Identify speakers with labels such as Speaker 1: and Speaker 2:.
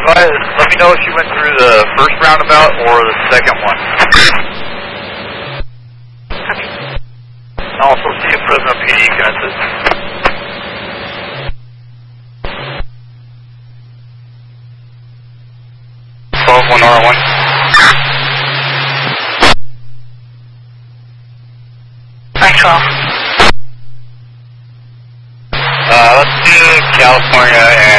Speaker 1: let me know if you went through the first roundabout or the second one. Also see if Fresno PD can assist. 12-1R1.
Speaker 2: Thanks, 12.
Speaker 1: Let's do California and